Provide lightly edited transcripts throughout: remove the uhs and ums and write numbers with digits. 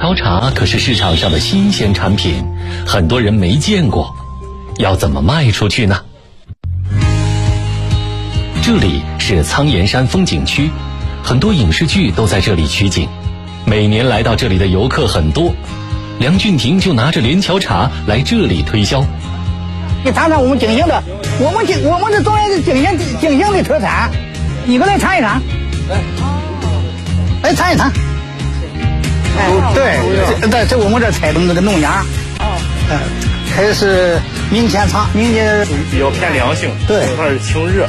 条茶可是市场上的新鲜产品，很多人没见过，要怎么卖出去呢？这里是苍岩山风景区，很多影视剧都在这里取景，每年来到这里的游客很多。梁俊廷就拿着连桥茶来这里推销。 你尝尝我们景兴的，我们的中原的景兴的特产，你过来尝一尝。来尝一尝。对，这我们这采的那个弄芽。还是明前尝，明前比较偏凉性， 对， 它是清热。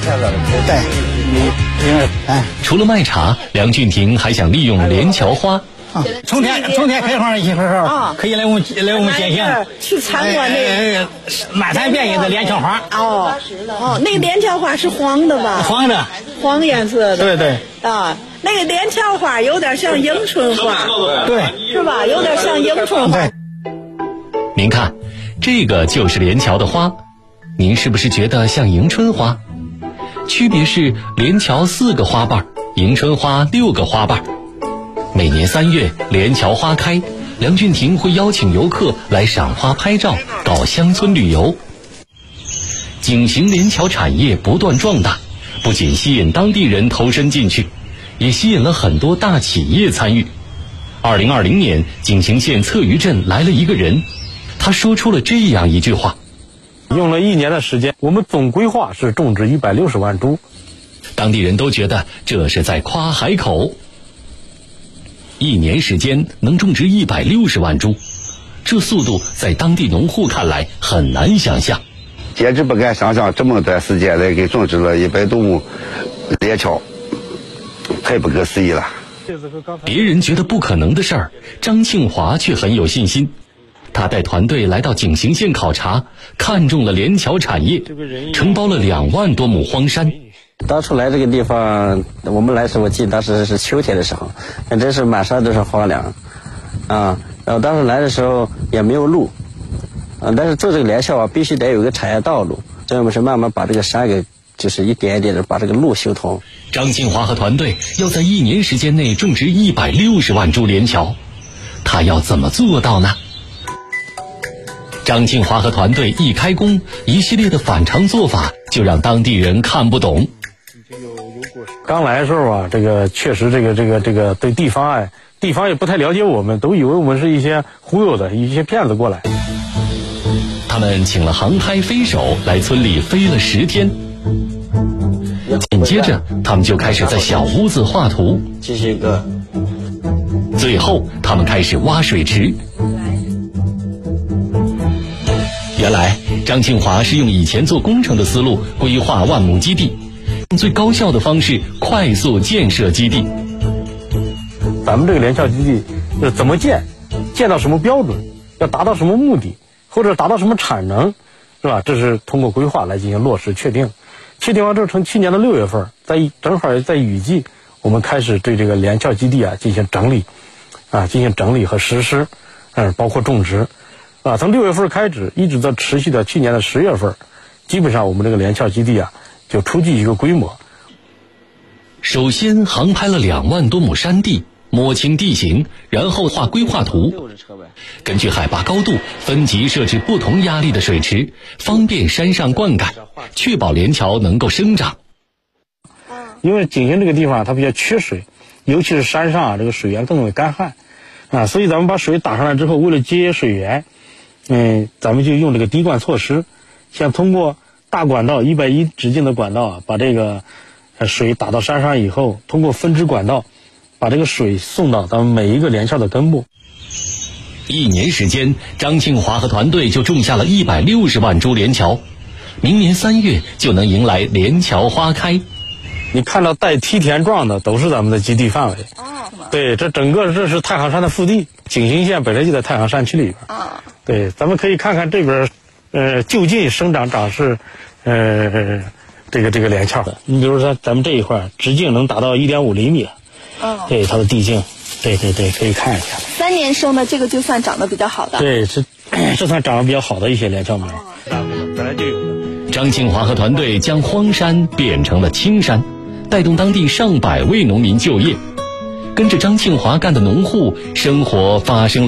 对， 除了卖茶，梁俊廷还想利用连桥花。 春天开花的时候，可以来我们景兴去参观那个满山遍野的连桥花。 那个连桥花是黄的吧？黄颜色的。 对。 那个连桥花有点像迎春花， 对， 是吧？有点像迎春花。 对。 您看，这个就是连桥的花，您是不是觉得像迎春花？区别是连桥4个花瓣，迎春花6个花瓣。每年3月连桥花开，梁俊廷会邀请游客来赏花拍照，搞乡村旅游。景行连桥产业不断壮大，不仅吸引当地人投身进去，也吸引了很多大企业参与。2020年，景行县侧鱼镇来了一个人，他说出了这样一句话： 用了1年的时间，我们总规划是种植160万株。 当地人都觉得这是在夸海口。1年时间能种植160万株，这速度在当地农户看来很难想象。 简直不敢想象这么短时间内给种植了100多亩连桥，太不可思议了。 别人觉得不可能的事儿，张庆华却很有信心。他带团队来到景行县考察，看中了连桥产业，承包了2万多亩荒山。 当初来这个地方，我们来时我记得当时是秋天的时候，真是满山都是荒凉然后当时来的时候也没有路但是做这个连桥必须得有一个产业道路，这样我们是慢慢把这个山给就是一点一点的把这个路修通。 张庆华和团队要在1年时间内种植160万株连桥，他要怎么做到呢？张庆华和团队一开工，一系列的反常做法就让当地人看不懂。 刚来的时候这个确实这个对地方也不太了解我们，都以为我们是一些忽悠的一些骗子过来。 他们请了航拍飞手来村里飞了10天，紧接着他们就开始在小屋子画图， 这是一个， 最后他们开始挖水池。原来张庆华是用以前做工程的思路规划万亩基地，用最高效的方式快速建设基地。 咱们这个连桥基地怎么建到什么标准，要达到什么目的，或者达到什么产能，是吧？这是通过规划来进行落实确定。确定完之后，从去年的6月份，正好在雨季，我们开始对这个连桥基地进行整理和实施，包括种植。从6月份开始，一直到持续到去年的10月份，基本上我们这个连桥基地就初具一个规模。 首先航拍了2万多亩山地，摸清地形，然后画规划图，根据海拔高度分级设置不同压力的水池，方便山上灌溉，确保连桥能够生长。 因为景行这个地方它比较缺水，尤其是山上这个水源更为干旱所以咱们把水打上来之后，为了节约水源咱们就用这个滴灌措施，像通过大管道110直径的管道把这个水打到山上以后，通过分支管道把这个水送到咱们每一个连桥的根部。 1年时间，张庆华和团队就种下了160万株连桥，明年3月就能迎来连桥花开。 你看到带梯田状的都是咱们的基地范围对，这是太行山的腹地，景行县本来就在太行山区里边对，咱们可以看看这边就近生长势这个连桥的。你比如说咱们这一块直径能达到1.5厘米对，它的地径对，可以看一下。 3年生的这个就算长得比较好的。 对，这算长得比较好的一些连桥苗。本来就有。 张庆华和团队将荒山变成了青山，带动当地上百位农民就业。跟着张庆华干的农户生活发生